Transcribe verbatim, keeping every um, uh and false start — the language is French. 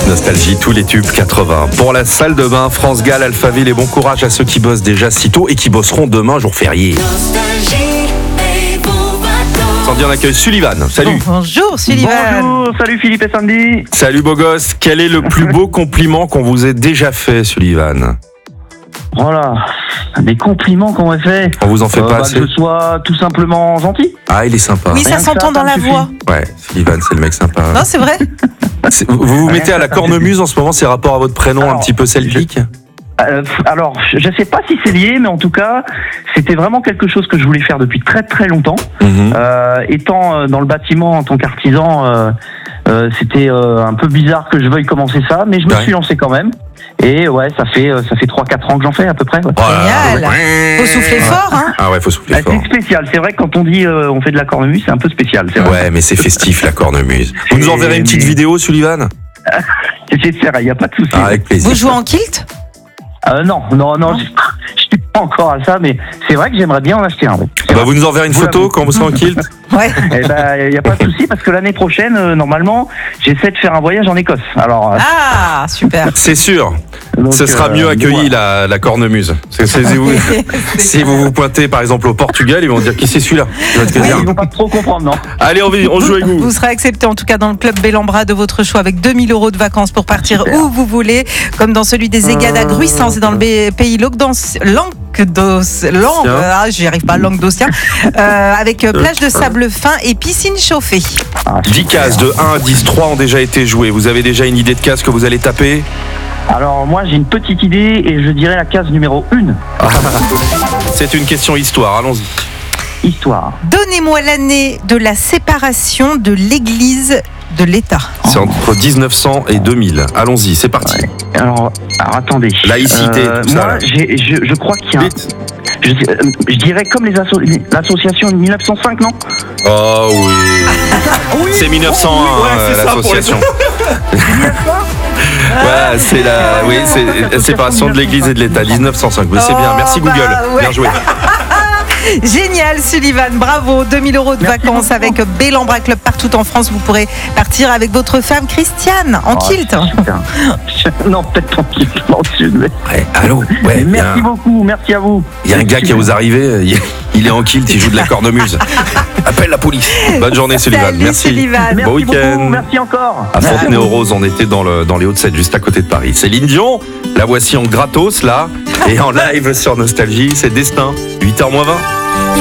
Nostalgie, tous les tubes quatre-vingts. Pour la salle de bain, France Gall, Alphaville et bon courage à ceux qui bossent déjà si tôt et qui bosseront demain, jour férié. Sans dire, on accueille Sullivan. Salut. Bonjour Sullivan. Bonjour, salut Philippe et Sandy. Salut beau gosse. Quel est le plus beau compliment qu'on vous ait déjà fait, Sullivan? Voilà, des compliments qu'on m'a fait. On vous en fait Euh, pas bah, assez? que je sois tout simplement gentil. Ah, il est sympa. Oui, ça Rien que s'entend ça, dans ça la me voix. Ouais, Sullivan, c'est le mec sympa. Non, c'est vrai. C'est- Vous vous mettez à la cornemuse en ce moment, c'est rapport à votre prénom Alors, un petit peu celtique? Euh, alors, je sais pas si c'est lié, mais en tout cas, c'était vraiment quelque chose que je voulais faire depuis très très longtemps. Mhm. Euh, étant euh, dans le bâtiment en tant qu'artisan, euh, euh, c'était euh, un peu bizarre que je veuille commencer ça, mais je me Ouais. suis lancé quand même. Et ouais, ça fait euh, ça fait trois quatre ans que j'en fais à peu près. Ouais. Génial. Faut souffler fort, hein. Ah ouais, faut souffler Ah, fort. c'est spécial. C'est vrai que quand on dit euh, on fait de la cornemuse, c'est un peu spécial. C'est vrai. Ouais, mais c'est festif la cornemuse. Vous nous enverrez une petite vidéo, Sullivan? J'essaierai, il n'y a pas de souci. Ah, avec plaisir. Vous jouez en kilt? Euh, non, non, non, je je suis pas encore à ça, mais c'est vrai que j'aimerais bien en acheter un. oui. Ah bah, vous nous enverrez une Vous photo l'avez. quand vous serez en kilt? Ouais. Eh ben, il n'y a pas de souci parce que l'année prochaine, euh, normalement, j'essaie de faire un voyage en Écosse. Alors, euh, Ah, super. C'est sûr. donc, Ce sera euh, mieux accueilli, voilà. la, la cornemuse. C'est- c'est- si, vous, si vous vous pointez par exemple au Portugal, ils vont dire qui c'est celui-là. Ça va être Oui, bien. ils vont pas trop comprendre, non. Allez, on, on joue avec vous. Vous serez accepté en tout cas dans le club Bellambra de votre choix avec deux mille euros de vacances pour partir Super. où vous voulez, comme dans celui des Égades à Gruissant, c'est dans le ba- pays Languedoc- Languedoc- Langue, ah, j'y arrive pas, Languedocien, euh, avec euh, plage de sable fin et piscine chauffée. Ah, dix super. cases de un à dix, trois ont déjà été jouées. Vous avez déjà une idée de case que vous allez taper? Alors, moi, j'ai une petite idée et je dirais la case numéro une. C'est une question histoire, allons-y. Histoire. Donnez-moi l'année de la séparation de l'Église de l'État. C'est entre dix-neuf cents et deux mille. Allons-y, c'est parti. Alors, alors attendez. Laïcité, Euh, tout ça, là. Moi, j'ai- je, je crois qu'il y a. Vite. Je, sais- euh, je dirais comme les asso- l'association de mille neuf cent cinq, non? Oh oui. C'est mille neuf cent un, Ouais, euh, c'est ça, pour l'association. Ouais, c'est la, oui, c'est la séparation de l'Église et de l'État, dix-neuf cent cinq. Mais c'est bien, merci Oh, bah, Google. ouais. Bien joué. Génial Sullivan, bravo, deux mille euros de Merci vacances beaucoup. avec Bellambra Club partout en France. Vous pourrez partir avec votre femme Christiane en Oh, kilt. putain. Non, peut-être pas en kilt, en sud, mais- Ouais, allô. Ouais, il y a Merci un- beaucoup, merci à vous. il y a un gars qui est aux arrivées. il- Il est en kilt, il joue de la cornemuse. Appelle la police. Bonne journée, Sullivan. Salut, Merci. Sullivan. Bon Merci week-end. beaucoup, merci encore. À Fontenay-aux-Roses, on était dans, le, dans les Hauts-de-Seine, juste à côté de Paris. Céline Dion, la voici en gratos là, et en live sur Nostalgie, c'est Destin, huit heures moins vingt.